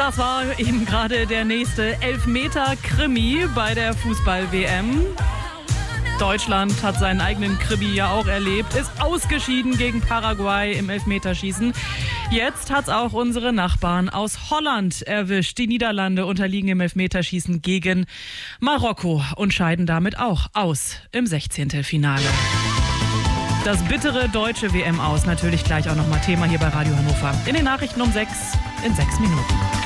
Das war eben gerade der nächste Elfmeter-Krimi bei der Fußball-WM. Deutschland hat seinen eigenen Krimi ja auch erlebt, ist ausgeschieden gegen Paraguay im Elfmeterschießen. Jetzt hat's auch unsere Nachbarn aus Holland erwischt. Die Niederlande unterliegen im Elfmeterschießen gegen Marokko und scheiden damit auch aus im 16. Finale. Das bittere deutsche WM aus, natürlich gleich auch nochmal Thema hier bei Radio Hannover. In den Nachrichten um 6 in 6 Minuten.